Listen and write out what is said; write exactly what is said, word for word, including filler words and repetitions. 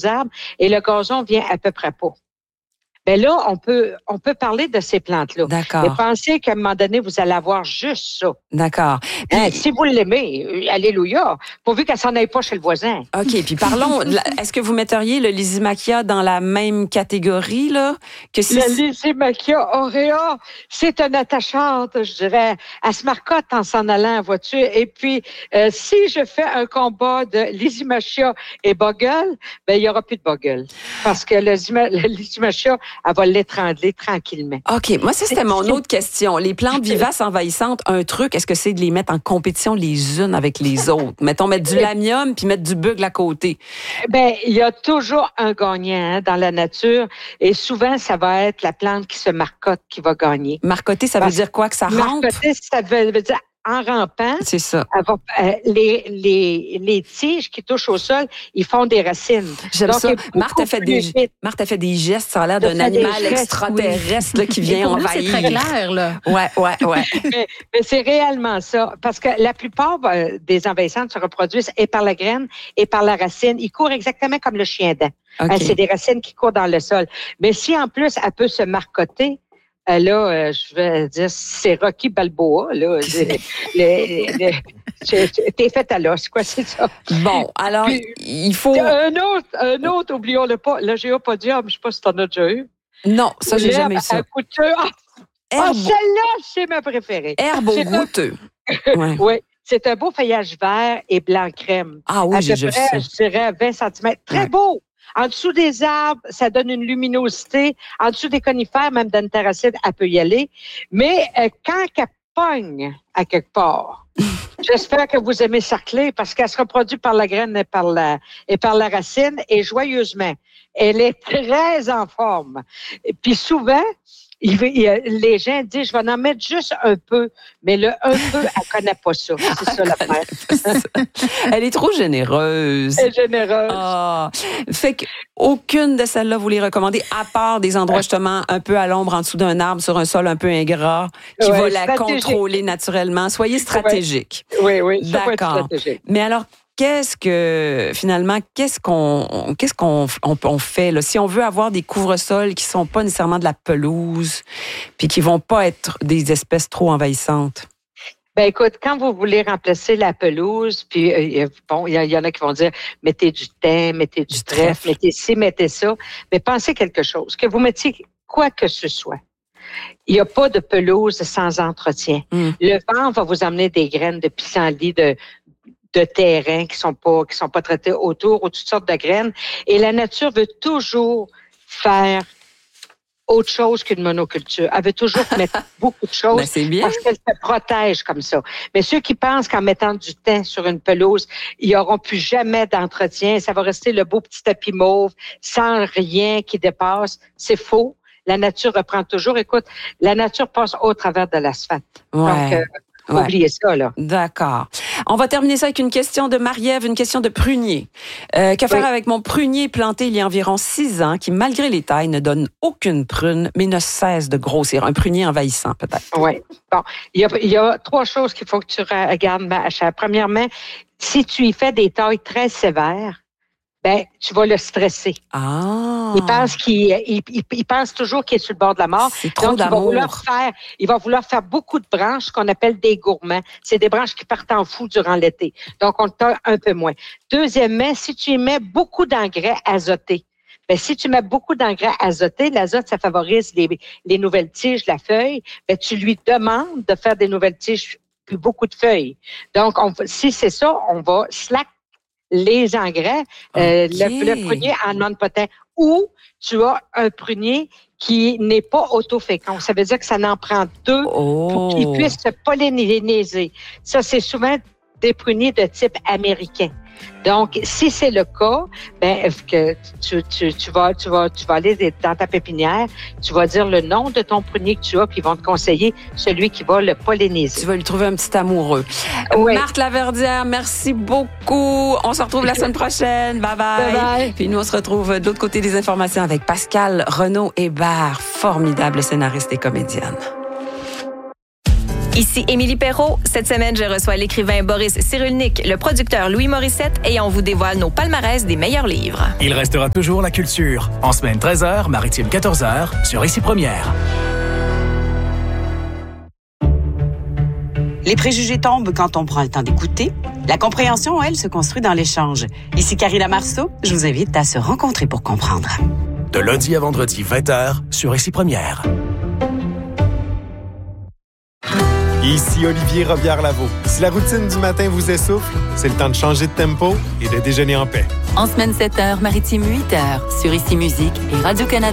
d'autres arbres et le gazon vient à peu près pas. Ben là, on peut, on peut parler de ces plantes-là. D'accord. Mais pensez qu'à un moment donné, vous allez avoir juste ça. D'accord. Puis, hein, si vous l'aimez, alléluia, pourvu qu'elle s'en aille pas chez le voisin. OK, puis parlons, est-ce que vous metteriez le Lysimachia dans la même catégorie, là? Que si... Le Lysimachia aurea, c'est une attachante, je dirais. Elle se marcotte en s'en allant, vois-tu. Et puis, euh, si je fais un combat de Lysimachia et Bogle, ben il y aura plus de Bogle. Parce que le, le Lysimachia, elle va l'étrangler tranquillement. OK. Moi, ça, c'était mon autre question. Les plantes vivaces envahissantes, un truc, est-ce que c'est de les mettre en compétition les unes avec les autres? Mettons, mettre du lamium puis mettre du bugle à côté. Ben, il y a toujours un gagnant hein, dans la nature. Et souvent, ça va être la plante qui se marcotte qui va gagner. Marcotter, ça veut Parce dire quoi? Que ça rampe? Marcotter, ça veut, veut dire en rampant, c'est ça. Va, euh, les, les, les tiges qui touchent au sol, ils font des racines. J'aime Donc, ça. Marthe a, fait des, Marthe a fait des gestes, ça a l'air d'un animal gestes, extraterrestre oui. là, qui vient envahir. C'est très clair, là. Ouais, ouais, ouais. mais, mais c'est réellement ça. Parce que la plupart euh, des envahissantes se reproduisent et par la graine et par la racine. Ils courent exactement comme le chien dent. Okay. Hein, c'est des racines qui courent dans le sol. Mais si en plus, elle peut se marcotter, Euh, là, euh, je vais dire, c'est Rocky Balboa, là. les, les, t'es fait à l'os, quoi, c'est ça. Bon, alors, Puis, il faut... Un autre, un autre, oublions-le pas, le géopodium, je sais pas si t'en as déjà eu. Non, ça, j'ai jamais eu ça. Ah, ah, celle-là, c'est ma préférée. Herbe au goûteux. Ouais. Oui. C'est un beau feuillage vert et blanc crème. Ah oui, j'ai déjà vu ça. Je dirais vingt centimètres. Très ouais. beau. En dessous des arbres, ça donne une luminosité. En dessous des conifères, même dans une terracide, elle peut y aller. Mais euh, quand elle pogne à quelque part, j'espère que vous aimez sarcler parce qu'elle se reproduit par la graine et par la, et par la racine et joyeusement. Elle est très en forme. Et puis souvent, Il, il, les gens disent, je vais en mettre juste un peu. Mais le un peu, elle ne connaît pas ça. C'est ça l'affaire. Elle est trop généreuse. Elle est généreuse. Oh. Fait qu'aucune de celles-là, vous les recommandez, à part des endroits justement un peu à l'ombre, en dessous d'un arbre, sur un sol un peu ingrat, qui ouais, va la contrôler naturellement. Soyez stratégique. Oui, oui, oui. D'accord. Mais alors, Qu'est-ce que, finalement, qu'est-ce qu'on, qu'est-ce qu'on on, on fait, là? Si on veut avoir des couvre-sols qui sont pas nécessairement de la pelouse, puis qui vont pas être des espèces trop envahissantes? Ben écoute, quand vous voulez remplacer la pelouse, puis euh, bon, il y, y en a qui vont dire, mettez du thym, mettez du, du trèfle, trèfle, mettez ci, mettez ça, mais pensez quelque chose, que vous mettiez quoi que ce soit. Il n'y a pas de pelouse sans entretien. Mm. Le vent va vous emmener des graines de pissenlit, de de terrain qui sont pas qui sont pas traités autour ou toutes sortes de graines. Et la nature veut toujours faire autre chose qu'une monoculture. Elle veut toujours mettre beaucoup de choses ben, c'est bien. Parce qu'elle se protège comme ça. Mais ceux qui pensent qu'en mettant du thym sur une pelouse, ils n'auront plus jamais d'entretien, ça va rester le beau petit tapis mauve sans rien qui dépasse, c'est faux. La nature reprend toujours. Écoute, la nature passe au travers de l'asphalte. Ouais. Donc, euh, Ouais. oubliez ça, là. D'accord. On va terminer ça avec une question de Marie-Ève, une question de prunier. Euh, que faire oui. avec mon prunier planté il y a environ six ans, qui, malgré les tailles, ne donne aucune prune, mais ne cesse de grossir? Un prunier envahissant, peut-être. Oui. Bon. Il y a, il y a trois choses qu'il faut que tu regardes, Macha. Premièrement, si tu y fais des tailles très sévères, ben, tu vas le stresser. Ah. Il pense qu'il, il, il, il pense toujours qu'il est sur le bord de la mort. C'est trop Donc, d'amour. il va vouloir faire, il va vouloir faire beaucoup de branches qu'on appelle des gourmands. C'est des branches qui partent en fou durant l'été. Donc, on le taille un peu moins. Deuxièmement, si tu y mets beaucoup d'engrais azotés, ben, si tu mets beaucoup d'engrais azotés, l'azote, ça favorise les, les nouvelles tiges, la feuille, ben, tu lui demandes de faire des nouvelles tiges puis beaucoup de feuilles. Donc, on, si c'est ça, on va slack les engrais, euh, okay. le, le prunier en demande pas tant. Ou tu as un prunier qui n'est pas autofécond. Ça veut dire que ça n'en prend deux oh. pour qu'il puisse se polliniser. Ça, c'est souvent des pruniers de type américain. Donc, si c'est le cas, ben que tu, tu, tu vas tu vas tu vas aller dans ta pépinière, tu vas dire le nom de ton prunier que tu as, puis ils vont te conseiller celui qui va le polliniser. Tu vas lui trouver un petit amoureux. Oui. Marthe Laverdière, merci beaucoup. On se retrouve la semaine prochaine. Bye bye. Bye bye. Puis nous on se retrouve de l'autre côté des informations avec Pascale Renaud-Hébert, formidable scénariste et comédienne. Ici Émilie Perrault. Cette semaine, je reçois l'écrivain Boris Cyrulnik, le producteur Louis Morissette et on vous dévoile nos palmarès des meilleurs livres. Il restera toujours la culture. En semaine treize heures, maritime quatorze heures, sur Ici Première. Les préjugés tombent quand on prend le temps d'écouter. La compréhension, elle, se construit dans l'échange. Ici Karina Marceau, je vous invite à se rencontrer pour comprendre. De lundi à vendredi, vingt heures, sur Ici Première. Ici Olivier Robillard-Lavaux. Si la routine du matin vous essouffle, c'est le temps de changer de tempo et de déjeuner en paix. En semaine sept heures, maritime huit heures, sur Ici Musique et Radio-Canada.